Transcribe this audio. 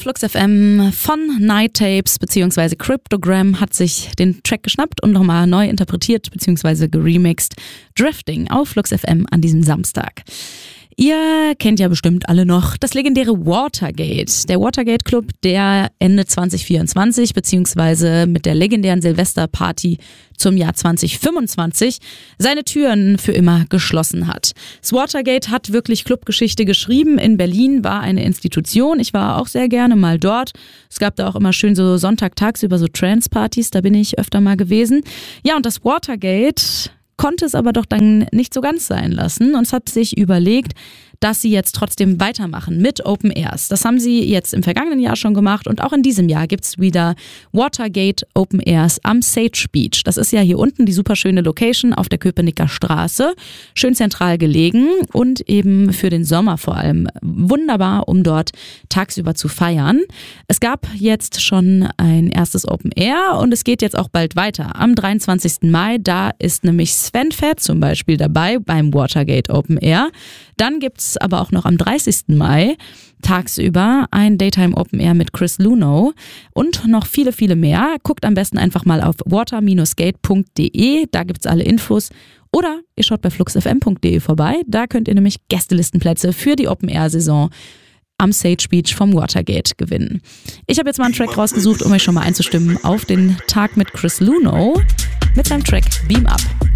Flux FM von Night Tapes bzw. Cryptogram hat sich den Track geschnappt und nochmal neu interpretiert bzw. geremixed. Drifting auf Flux FM an diesem Samstag. Ihr kennt ja bestimmt alle noch das legendäre Watergate. Der Watergate Club, der Ende 2024 beziehungsweise mit der legendären Silvesterparty zum Jahr 2025 seine Türen für immer geschlossen hat. Das Watergate hat wirklich Clubgeschichte geschrieben. In Berlin war eine Institution. Ich war auch sehr gerne mal dort. Es gab da auch immer schön so Sonntagtagsüber so Trance-Partys. Da bin ich öfter mal gewesen. Ja, und das Watergate konnte es aber doch dann nicht so ganz sein lassen und es hat sich überlegt, dass sie jetzt trotzdem weitermachen mit Open Airs. Das haben sie jetzt im vergangenen Jahr schon gemacht und auch in diesem Jahr gibt es wieder Watergate Open Airs am Sage Beach. Das ist ja hier unten die super schöne Location auf der Köpenicker Straße, schön zentral gelegen und eben für den Sommer vor allem wunderbar, um dort tagsüber zu feiern. Es gab jetzt schon ein erstes Open Air und es geht jetzt auch bald weiter. Am 23. Mai, da ist nämlich Sven Fett zum Beispiel dabei beim Watergate Open Air. Dann gibt's aber auch noch am 30. Mai tagsüber ein Daytime Open Air mit Chris Luno und noch viele, viele mehr. Guckt am besten einfach mal auf water-gate.de, da gibt's alle Infos. Oder ihr schaut bei fluxfm.de vorbei, da könnt ihr nämlich Gästelistenplätze für die Open Air Saison am Sage Beach vom Watergate gewinnen. Ich habe jetzt mal einen Track rausgesucht, um euch schon mal einzustimmen auf den Tag mit Chris Luno mit seinem Track Beam Up.